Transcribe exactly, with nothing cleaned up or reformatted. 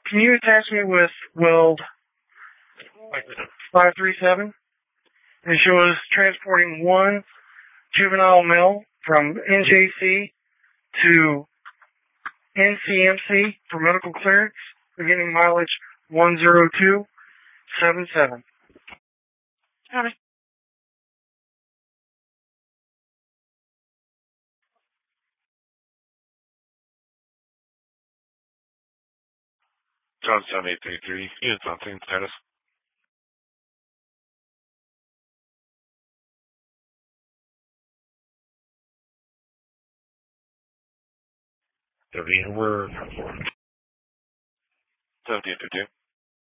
Can you attach me with Weld five three seven? It shows transporting one juvenile male from N J C to N C M C for medical clearance, beginning mileage one zero two seven seven. Copy. John seven eight three three, units on scene status. W, we're seventeen fifty.